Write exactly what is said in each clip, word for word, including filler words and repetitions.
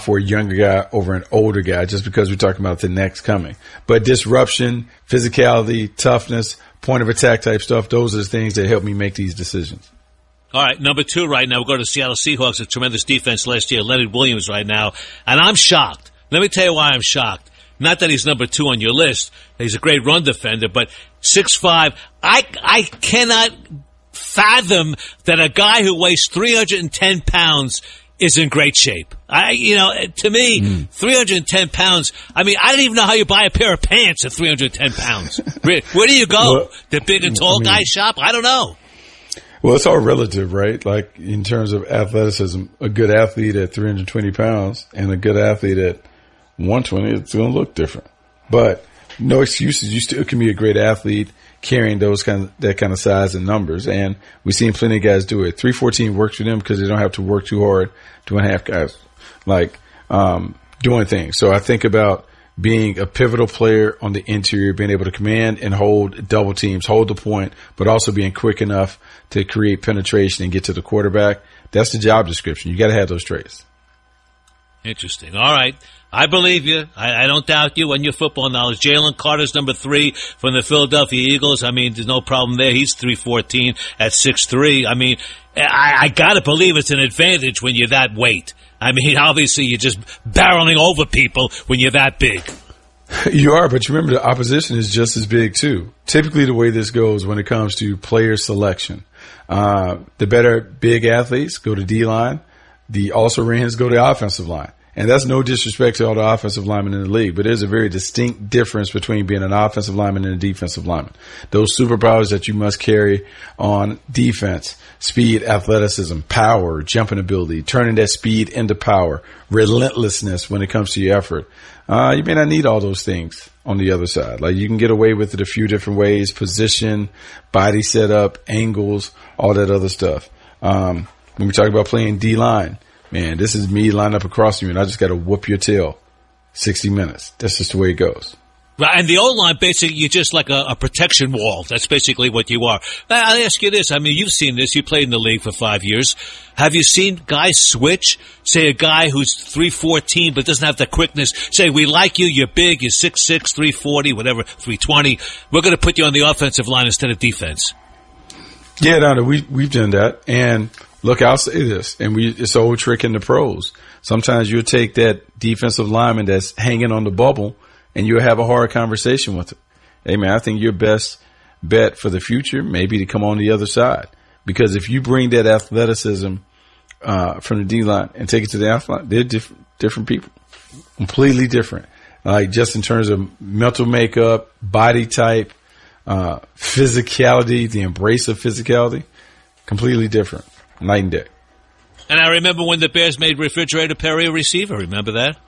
for a younger guy over an older guy just because we're talking about the next coming. But disruption, physicality, toughness, point of attack type stuff, those are the things that help me make these decisions. All right, number two right now, we'll go to Seattle Seahawks, a tremendous defense last year, Leonard Williams right now, and I'm shocked. Let me tell you why I'm shocked. Not that he's number two on your list. He's a great run defender, but six five, I, I cannot fathom that a guy who weighs three hundred ten pounds is in great shape. I, you know, to me, mm. three hundred ten pounds, I mean, I don't even know how you buy a pair of pants at three hundred ten pounds. Where do you go? Well, the big and tall I mean, guy shop? I don't know. Well, it's all relative, right? Like in terms of athleticism, a good athlete at three hundred twenty pounds and a good athlete at one twenty, it's going to look different. But no excuses. You still can be a great athlete carrying those kind of, that kind of size and numbers. And we've seen plenty of guys do it. three fourteen works for them because they don't have to work too hard. Two and a half guys like um, doing things. So I think about being a pivotal player on the interior, being able to command and hold double teams, hold the point, but also being quick enough to create penetration and get to the quarterback. That's the job description. You got to have those traits. Interesting. All right. I believe you. I, I don't doubt you and your football knowledge. Jalen Carter's number three from the Philadelphia Eagles. I mean, there's no problem there. He's three fourteen at six three. I mean, I, I got to believe it's an advantage when you're that weight. I mean, obviously, you're just barreling over people when you're that big. You are, but you remember the opposition is just as big, too. Typically, the way this goes when it comes to player selection, uh, the better big athletes go to D-line. The also-rans go to offensive line. And that's no disrespect to all the offensive linemen in the league, but there's a very distinct difference between being an offensive lineman and a defensive lineman. Those superpowers that you must carry on defense, speed, athleticism, power, jumping ability, turning that speed into power, relentlessness when it comes to your effort. Uh, you may not need all those things on the other side. Like you can get away with it a few different ways, position, body setup, angles, all that other stuff. Um, when we talk about playing D-line, man, this is me lined up across you, and I just got to whoop your tail. sixty minutes. That's just the way it goes. Right, and the O-line, basically, you're just like a, a protection wall. That's basically what you are. I'll ask you this. I mean, you've seen this. You played in the league for five years. Have you seen guys switch? Say a guy who's three fourteen but doesn't have the quickness. Say, we like you. You're big. You're six six, three forty, whatever, three twenty. We're going to put you on the offensive line instead of defense. Yeah, no, no, we, we've done that. And look, I'll say this, and we, it's an old trick in the pros. Sometimes you'll take that defensive lineman that's hanging on the bubble and you'll have a hard conversation with him. Hey, man, I think your best bet for the future may be to come on the other side. Because if you bring that athleticism uh, from the D-line and take it to the athlete, they're different, different people, completely different. Like just in terms of mental makeup, body type, uh, physicality, the embrace of physicality, completely different. Night and day. And I remember when the Bears made Refrigerator Perry a receiver. Remember that?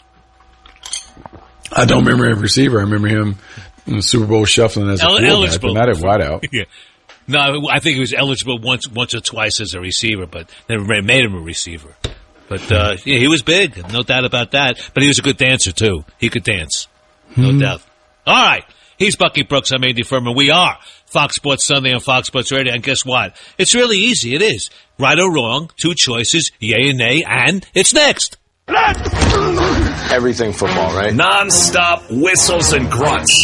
I don't remember him receiver. I remember him in the Super Bowl shuffling as a El- quarterback, but not at wideout. Yeah. No, I think he was eligible once once or twice as a receiver, but never made him a receiver. But uh, yeah, he was big, no doubt about that. But he was a good dancer, too. He could dance, no mm-hmm. doubt. All right. He's Bucky Brooks. I'm Andy Furman. We are Fox Sports Sunday on Fox Sports Radio. And guess what? It's really easy. It is. Right or wrong, two choices, yay and nay, and it's next. Everything football, right? Non-stop whistles and grunts.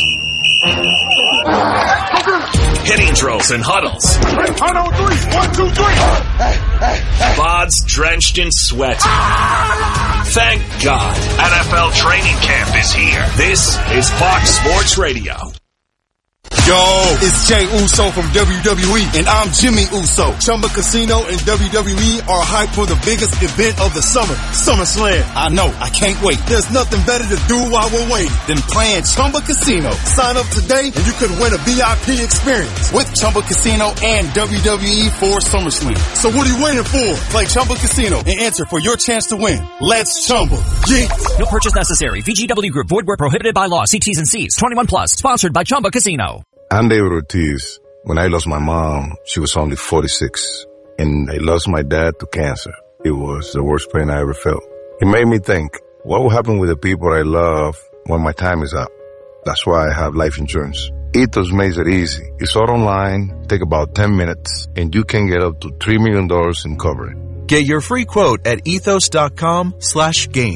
Hitting drills and huddles. Huddle three, one, two, three. B O Ds drenched in sweat. Thank God. N F L training camp is here. This is Fox Sports Radio. Yo, it's Jay Uso from W W E, and I'm Jimmy Uso. Chumba Casino and W W E are hyped for the biggest event of the summer, SummerSlam. I know, I can't wait. There's nothing better to do while we're waiting than playing Chumba Casino. Sign up today, and you could win a V I P experience with Chumba Casino and W W E for SummerSlam. So what are you waiting for? Play Chumba Casino and enter for your chance to win. Let's Chumba. Yeah. No purchase necessary. V G W Group. Void where prohibited by law. See T's and C's. twenty-one plus. Sponsored by Chumba Casino. I'm David Ortiz. When I lost my mom, she was only forty-six. And I lost my dad to cancer. It was the worst pain I ever felt. It made me think, what will happen with the people I love when my time is up? That's why I have life insurance. Ethos makes it easy. It's all online, take about ten minutes, and you can get up to three million dollars in coverage. Get your free quote at ethos.com slash game.